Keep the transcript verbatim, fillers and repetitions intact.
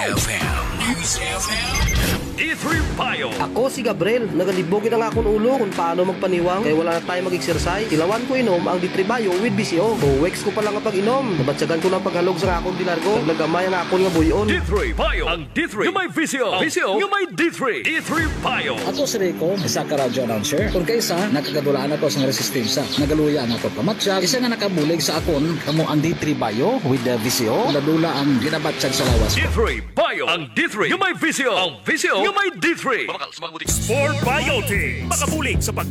F M. News F M. D three Bio. Ako si Gabriel, nagalibogin ang akong ulo kung paano magpaniwang kaya wala na tayo mag-exercise. Tilawan ko inom ang D three Bio with B C O. O weeks ko pa lang ang pag-inom. Nabatsagan ko ng paghalog sa akong dilargo. Naglagamay ang akong nga buyon. D three Bio. Ang D three yung may V C O. V C O yung may D three. D three Bio. Ako si Rico, isa ka radyo announcer. Kung kaisa, nakagadulaan ako sa resistensya. Nagaluya na ako pamatsyag. Isa nga nakabulig sa akon, kamo ang D three Bio with the V C O. Ladula ang ginabatsyag sa lawas D ko. three Bio. Ang D three yung may V C O. Ang V C O yung may D three. Sport Biotic. Makabulig sa pag